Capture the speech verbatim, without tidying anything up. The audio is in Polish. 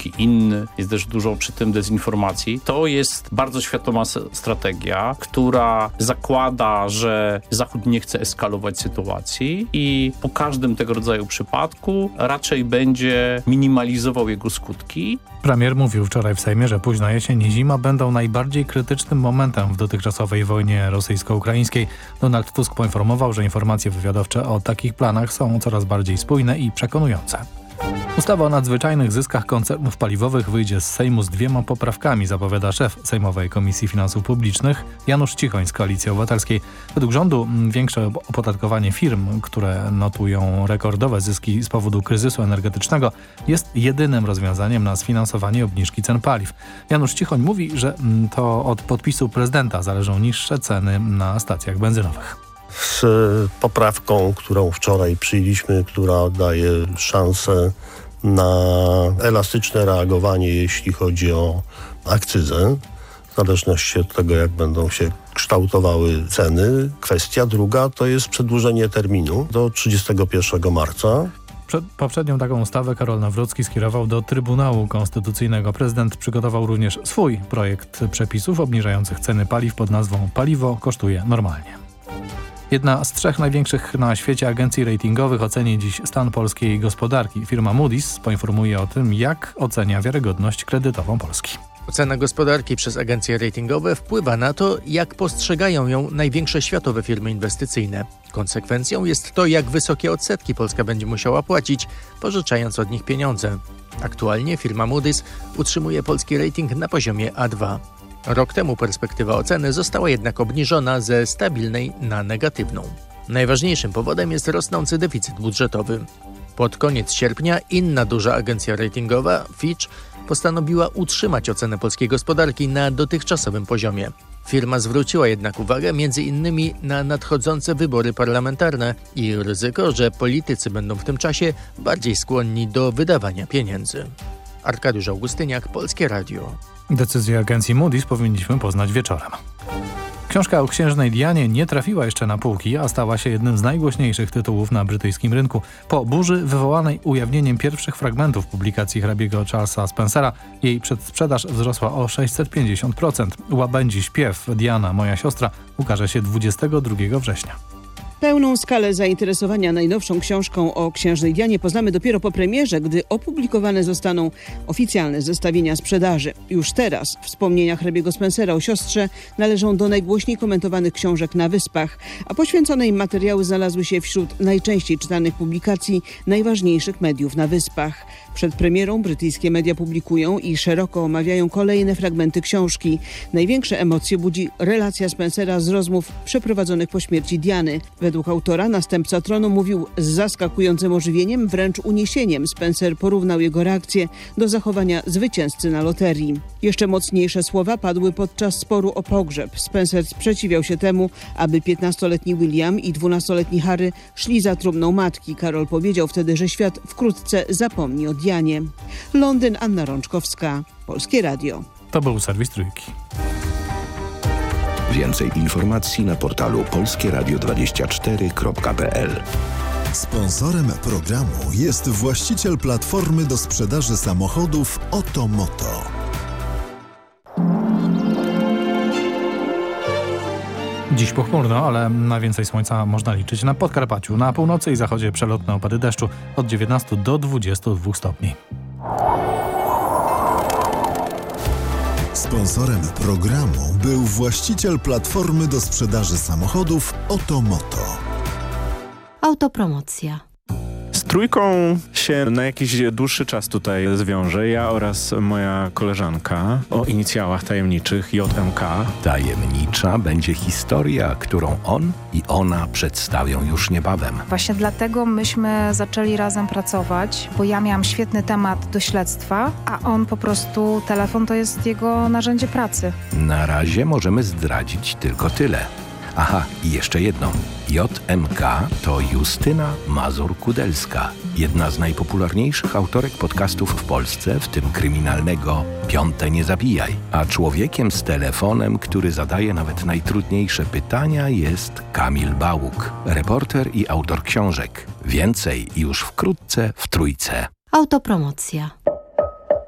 póki inny. Jest też dużo przy tym dezinformacji. To jest bardzo świadoma strategia, która zakłada, że Zachód nie chce eskalować sytuacji i po każdym tego rodzaju przypadku raczej będzie minimalizował jego skutki. Premier mówił wczoraj w Sejmie, że późna jesień i zima będą najbardziej krytycznym momentem w dotychczasowej wojnie rosyjsko-ukraińskiej. Donald Tusk poinformował, że informacje wywiadowcze o takich planach są coraz bardziej spójne i przekonujące. Ustawa o nadzwyczajnych zyskach koncernów paliwowych wyjdzie z Sejmu z dwiema poprawkami, zapowiada szef Sejmowej Komisji Finansów Publicznych Janusz Cichoń z Koalicji Obywatelskiej. Według rządu większe opodatkowanie firm, które notują rekordowe zyski z powodu kryzysu energetycznego, jest jedynym rozwiązaniem na sfinansowanie obniżki cen paliw. Janusz Cichoń mówi, że to od podpisu prezydenta zależą niższe ceny na stacjach benzynowych. Z poprawką, którą wczoraj przyjęliśmy, która daje szansę na elastyczne reagowanie, jeśli chodzi o akcyzę, w zależności od tego, jak będą się kształtowały ceny. Kwestia druga to jest przedłużenie terminu do trzydziestego pierwszego marca. Przed poprzednią taką ustawę Karol Nawrocki skierował do Trybunału Konstytucyjnego. Prezydent przygotował również swój projekt przepisów obniżających ceny paliw pod nazwą Paliwo kosztuje normalnie. Jedna z trzech największych na świecie agencji ratingowych oceni dziś stan polskiej gospodarki. Firma Moody's poinformuje o tym, jak ocenia wiarygodność kredytową Polski. Ocena gospodarki przez agencje ratingowe wpływa na to, jak postrzegają ją największe światowe firmy inwestycyjne. Konsekwencją jest to, jak wysokie odsetki Polska będzie musiała płacić, pożyczając od nich pieniądze. Aktualnie firma Moody's utrzymuje polski rating na poziomie A dwa. Rok temu perspektywa oceny została jednak obniżona ze stabilnej na negatywną. Najważniejszym powodem jest rosnący deficyt budżetowy. Pod koniec sierpnia inna duża agencja ratingowa, Fitch, postanowiła utrzymać ocenę polskiej gospodarki na dotychczasowym poziomie. Firma zwróciła jednak uwagę między innymi na nadchodzące wybory parlamentarne i ryzyko, że politycy będą w tym czasie bardziej skłonni do wydawania pieniędzy. Arkadiusz Augustyniak, Polskie Radio. Decyzję agencji Moody's powinniśmy poznać wieczorem. Książka o księżnej Dianie nie trafiła jeszcze na półki, a stała się jednym z najgłośniejszych tytułów na brytyjskim rynku. Po burzy wywołanej ujawnieniem pierwszych fragmentów publikacji hrabiego Charlesa Spencera, jej przedsprzedaż wzrosła o sześćset pięćdziesiąt procent. Łabędzi śpiew Diana, moja siostra ukaże się dwudziestego drugiego września. Pełną skalę zainteresowania najnowszą książką o księżnej Dianie poznamy dopiero po premierze, gdy opublikowane zostaną oficjalne zestawienia sprzedaży. Już teraz wspomnienia hrabiego Spencera o siostrze należą do najgłośniej komentowanych książek na Wyspach, a poświęcone im materiały znalazły się wśród najczęściej czytanych publikacji najważniejszych mediów na Wyspach. Przed premierą brytyjskie media publikują i szeroko omawiają kolejne fragmenty książki. Największe emocje budzi relacja Spencera z rozmów przeprowadzonych po śmierci Diany. Według autora następca tronu mówił z zaskakującym ożywieniem, wręcz uniesieniem. Spencer porównał jego reakcję do zachowania zwycięzcy na loterii. Jeszcze mocniejsze słowa padły podczas sporu o pogrzeb. Spencer sprzeciwiał się temu, aby piętnastoletni William i dwunastoletni Harry szli za trumną matki. Karol powiedział wtedy, że świat wkrótce zapomni o Dianie. Londyn, Anna Rączkowska, Polskie Radio. To był serwis Trójki. Więcej informacji na portalu polskie radio dwadzieścia cztery kropka p l. Sponsorem programu jest właściciel platformy do sprzedaży samochodów Otomoto. Dziś pochmurno, ale na więcej słońca można liczyć na Podkarpaciu. Na północy i zachodzie przelotne opady deszczu od dziewiętnastu do dwudziestu dwóch stopni. Sponsorem programu był właściciel platformy do sprzedaży samochodów Otomoto. Autopromocja. Z Trójką się na jakiś dłuższy czas tutaj zwiąże. Ja oraz moja koleżanka o inicjałach tajemniczych J M K. Tajemnicza będzie historia, którą on i ona przedstawią już niebawem. Właśnie dlatego myśmy zaczęli razem pracować, bo ja miałam świetny temat do śledztwa, a on po prostu, telefon to jest jego narzędzie pracy. Na razie możemy zdradzić tylko tyle. Aha, i jeszcze jedno. J M K to Justyna Mazur-Kudelska, jedna z najpopularniejszych autorek podcastów w Polsce, w tym kryminalnego Piąte nie zabijaj. A człowiekiem z telefonem, który zadaje nawet najtrudniejsze pytania, jest Kamil Bałuk, reporter i autor książek. Więcej już wkrótce w Trójce. Autopromocja.